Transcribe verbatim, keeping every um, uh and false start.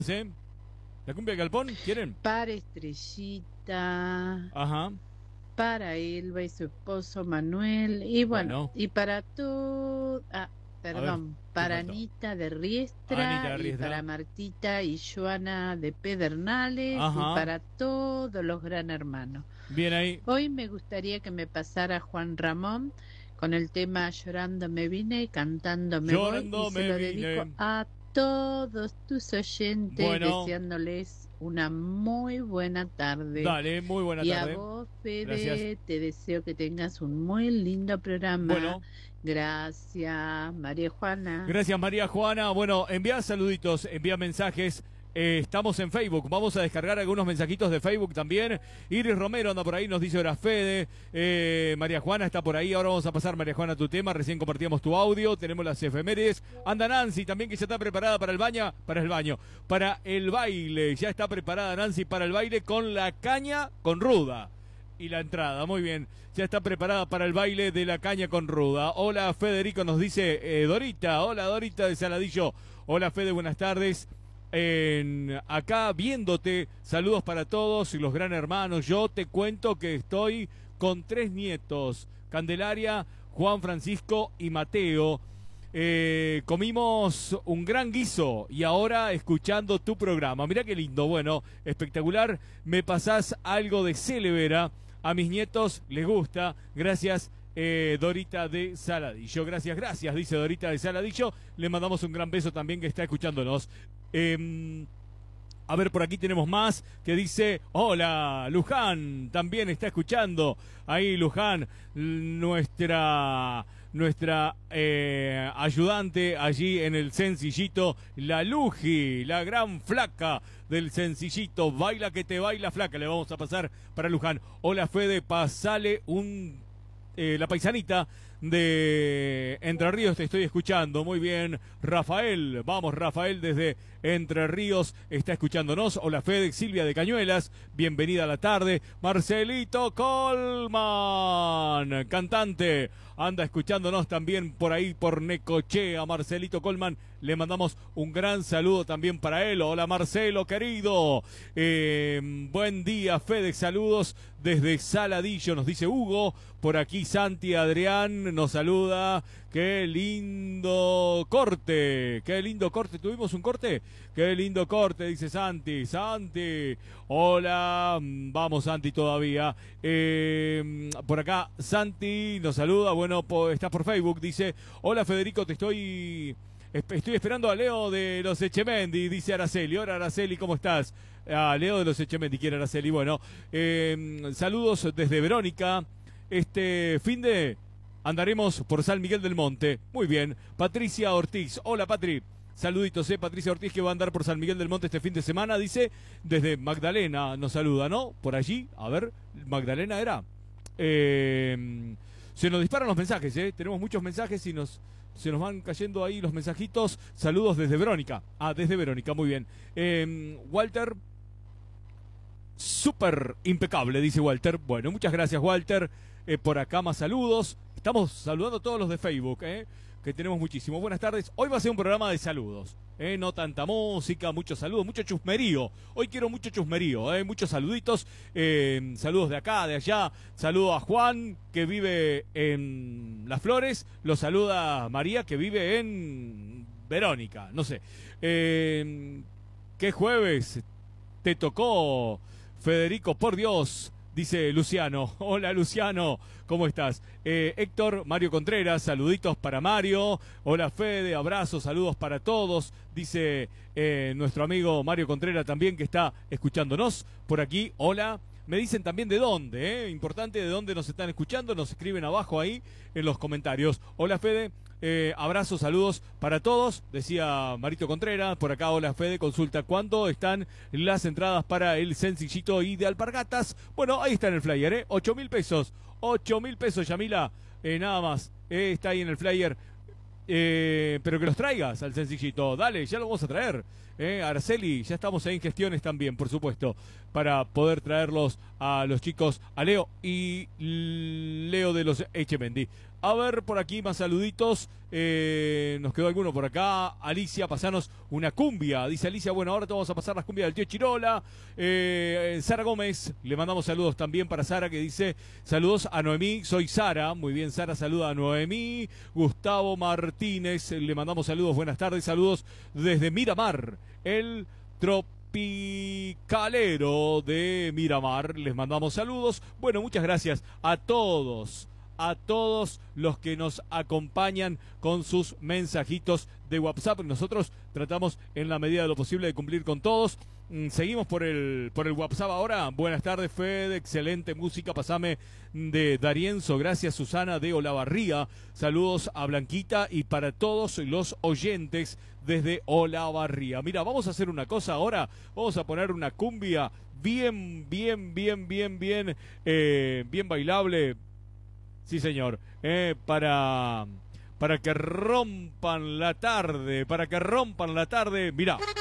¿Sí? ¿La cumbia de Galpón? ¿Quieren? Para Estrellita, Ajá. para Elba y su esposo Manuel, y bueno, Bueno, y para todo, ah, a ver, perdón, ¿quién para faltó? Anita de Anita Riestra, y para Riestra. Martita y Joana de Pedernales, y Ajá. para todos los gran hermanos. Bien ahí. Hoy me gustaría que me pasara Juan Ramón con el tema Llorando me vine, cantando me voy, y Llorando se me lo dedico vine. a todos tus oyentes, Bueno, deseándoles una muy buena tarde. dale, muy buena Y a tarde. vos, Gracias. Fede, te deseo que tengas un muy lindo programa. Bueno, Gracias, María Juana. gracias María Juana. Bueno, envía saluditos, envía mensajes. Eh, estamos en Facebook, vamos a descargar algunos mensajitos de Facebook también. Iris Romero anda por ahí, nos dice ahora Fede. Eh, María Juana está por ahí, ahora vamos a pasar María Juana tu tema, recién compartíamos tu audio, tenemos las efemérides. Anda Nancy también, que ya está preparada para el baño, para el baño, para el baile, ya está preparada Nancy para el baile con la caña con ruda. Y la entrada, muy bien, ya está preparada para el baile de la caña con ruda. Hola Federico, nos dice eh, Dorita, hola Dorita de Saladillo. Hola Fede, buenas tardes. En, acá viéndote, saludos para todos y los gran hermanos. Yo te cuento que estoy con tres nietos, Candelaria, Juan Francisco y Mateo. Eh, comimos un gran guiso y ahora escuchando tu programa. Mirá qué lindo, bueno, espectacular. Me pasás algo de Célebera, a mis nietos les gusta. Gracias. Eh, Dorita de Saladillo, gracias, gracias, dice Dorita de Saladillo. Le mandamos un gran beso también que está escuchándonos. Eh, a ver, por aquí tenemos más que dice, hola, Luján, también está escuchando. Ahí, Luján, nuestra, nuestra eh, ayudante allí en el sencillito, la Luji, la gran flaca del sencillito. Baila que te baila flaca, le vamos a pasar para Luján. Hola, Fede, pasale un... Eh, la paisanita de Entre Ríos, te estoy escuchando. Muy bien, Rafael, vamos Rafael desde Entre Ríos, está escuchándonos. Hola Fede, Silvia de Cañuelas, bienvenida a la tarde. Marcelito Colman, cantante, anda escuchándonos también por ahí por Necochea. Marcelito Colman, le mandamos un gran saludo también para él. Hola Marcelo, querido. Eh, buen día Fede, saludos desde Saladillo, nos dice Hugo. Por aquí Santi Adrián nos saluda. Qué lindo corte, qué lindo corte. ¿Tuvimos un corte? Qué lindo corte, dice Santi. Santi, hola, vamos Santi todavía. Eh, por acá Santi nos saluda. Bueno, po, estás por Facebook, dice, hola Federico, te estoy... Estoy esperando a Leo de los Echemendi, dice Araceli. Hola Araceli, ¿cómo estás? A Leo de los Echemendi, quiere Araceli. Bueno, eh, saludos desde Verónica. Este fin de andaremos por San Miguel del Monte. Muy bien. Patricia Ortiz. Hola Patri. Saluditos, eh. Patricia Ortiz que va a andar por San Miguel del Monte este fin de semana. Dice, desde Magdalena nos saluda, ¿no? Por allí. A ver, Magdalena era. Eh, se nos disparan los mensajes, ¿eh? Tenemos muchos mensajes y nos... Se nos van cayendo ahí los mensajitos. Saludos desde Verónica. Ah, desde Verónica, muy bien. Eh, Walter, súper impecable, dice Walter. Bueno, muchas gracias, Walter. Eh, por acá más saludos. Estamos saludando a todos los de Facebook, eh, que tenemos muchísimo. Buenas tardes. Hoy va a ser un programa de saludos. Eh, no tanta música, muchos saludos, mucho chusmerío. Hoy quiero mucho chusmerío, eh, muchos saluditos. Eh, saludos de acá, de allá. Saludo a Juan, que vive en Las Flores. Lo saluda María, que vive en Verónica. No sé. Eh, ¿Qué jueves te tocó, Federico? Por Dios. Dice Luciano, hola Luciano, ¿cómo estás? Eh, Héctor, Mario Contreras, saluditos para Mario, hola Fede, abrazos, saludos para todos, dice eh, nuestro amigo Mario Contreras también que está escuchándonos por aquí, hola. Me dicen también de dónde, ¿eh? Importante de dónde nos están escuchando, nos escriben abajo ahí en los comentarios. Hola Fede, eh, abrazos, saludos para todos, decía Marito Contreras, por acá hola Fede, consulta cuándo están las entradas para el sencillito y de Alpargatas. Bueno, ahí está en el flyer, ¿eh? ocho mil pesos, ocho mil pesos Yamila, eh, nada más, eh, está ahí en el flyer. Eh, pero que los traigas al sencillito, dale, ya lo vamos a traer. Eh, Araceli, ya estamos ahí en gestiones también, por supuesto, para poder traerlos a los chicos, a Leo y Leo de los Echemendi. A ver, por aquí más saluditos. Eh, nos quedó alguno por acá. Alicia, pasanos una cumbia. Dice Alicia, bueno, ahora te vamos a pasar las cumbias del tío Chirola. Eh, Sara Gómez, le mandamos saludos también para Sara, que dice, saludos a Noemí, soy Sara. Muy bien, Sara, saluda a Noemí. Gustavo Martínez, le mandamos saludos, buenas tardes, saludos desde Miramar, el tropicalero de Miramar. Les mandamos saludos. Bueno, muchas gracias a todos. A todos los que nos acompañan con sus mensajitos de WhatsApp. Nosotros tratamos en la medida de lo posible de cumplir con todos. Seguimos por el, por el WhatsApp ahora. Buenas tardes, Fede. Excelente música. Pasame de Darienzo. Gracias, Susana de Olavarría. Saludos a Blanquita y para todos los oyentes desde Olavarría. Mira, vamos a hacer una cosa ahora. Vamos a poner una cumbia bien, bien, bien, bien, bien, eh, bien bailable. Sí, señor, eh, para, para que rompan la tarde, para que rompan la tarde, mirá.